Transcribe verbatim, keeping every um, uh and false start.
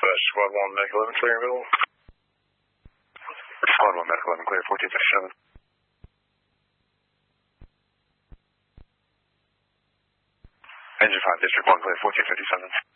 Dispatch, Squad one, Medic eleven, clear available. Squad one, Medic eleven, clear, fourteen fifty-seven. Engine five, District one, clear, fourteen fifty-seven.